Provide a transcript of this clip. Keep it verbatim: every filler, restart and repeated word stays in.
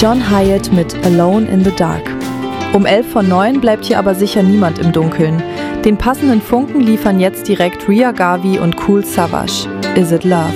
John Hiatt mit Alone in the Dark. Um elf vor neun bleibt hier aber sicher niemand im Dunkeln. Den passenden Funken liefern jetzt direkt Ria Garvey und Kool Savas. Is It Love?